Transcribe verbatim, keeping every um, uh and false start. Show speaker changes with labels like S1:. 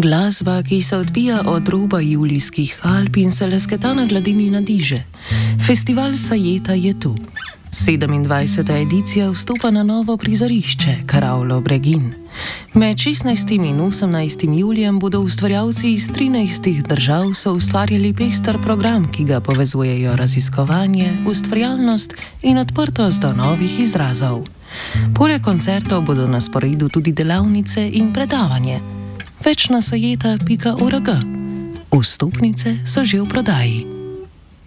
S1: Glasba, ki se odbija od roba Julijskih Alp in se lesketa na gladini Nadiže. Festival Sajeta je tu. sedemindvajseta edicija vstopa na novo prizorišče, Karavlo Bregin. Med šestnajstim in osemnajstim julijem bodo ustvarjalci iz trinajstih držav soustvarjali pester program, ki ga povezujejo raziskovanje, ustvarjalnost in odprtost do novih izrazov. Poleg koncertov bodo na sporedu tudi delavnice in predavanje. Več na sajeta pika org. Vstopnice so že v prodaji.